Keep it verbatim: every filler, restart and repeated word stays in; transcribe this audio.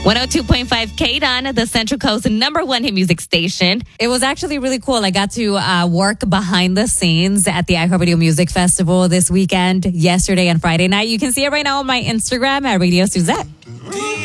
one oh two point five K D O N, the Central Coast number one hit music station. It was actually really cool. I got to uh, work behind the scenes at the iHeartRadio Music Festival this weekend, yesterday and Friday night. You can see it right now on my Instagram at Radio Suzette.